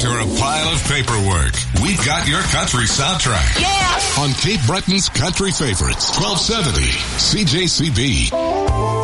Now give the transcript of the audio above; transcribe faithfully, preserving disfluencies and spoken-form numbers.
after a pile of paperwork, we've got your country soundtrack. Yeah! On Cape Breton's Country Favorites, twelve seventy C J C B.